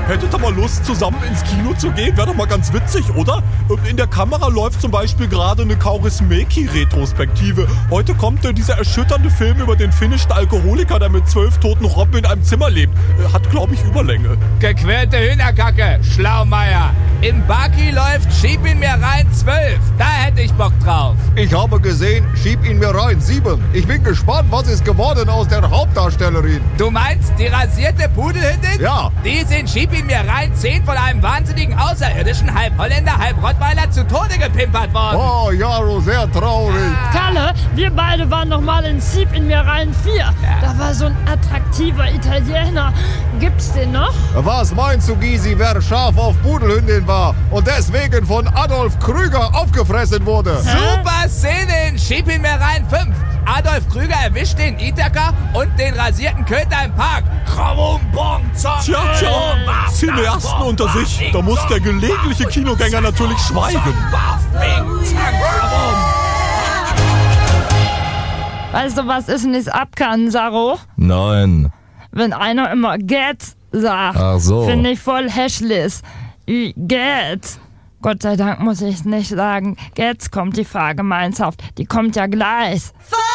hättet ihr mal Lust, zusammen ins Kino zu gehen? Wäre doch mal ganz witzig, oder? In der Kamera läuft zum Beispiel gerade eine Kaurismäki-Retrospektive. Heute kommt dieser erschütternde Film über den finnischen Alkoholiker, der mit 12 toten Robben in einem Zimmer lebt. Hat, glaube ich, Überlänge. Gequälte Hühnerkacke, Schlaumeier. In Baki läuft Schieb ihn mir rein 12. Da hätte ich Bock drauf. Ich habe gesehen, Schieb ihn mir rein 7. Ich bin gespannt, was ist geworden aus der Hauptdarstellerin. Du meinst die rasierte Pudelhündin? Ja. Die ist in Schieb ihn mir rein 10 von einem wahnsinnigen Außerirdischen, halb Holländer, halb Rottweiler zu Tode gepimpert worden. Oh, Jaro, sehr traurig. Kalle, wir beide waren noch mal in Sieb in mir rein 4. Ja. Da war so ein attraktiver Italiener. Gibt's den noch? Was meinst du, Gysi, wer scharf auf Pudelhündin war und deswegen von Adolf Krüger aufgefressen wurde? Super Szene in Schieb ihn mir rein 5. Adolf Krüger erwischt den Ithaka und den rasierten Köter im Park. Tja, Cineasten unter sich. Da muss der gelegentliche Kinogänger natürlich schweigen. Weißt du, was ich nicht ab kann, Saro? Nein. Wenn einer immer geht sagt, Ach so. finde ich voll hässlich. Geht. Gott sei Dank muss ich es nicht sagen. Jetzt kommt die Fahrgemeinschaft. Die kommt ja gleich.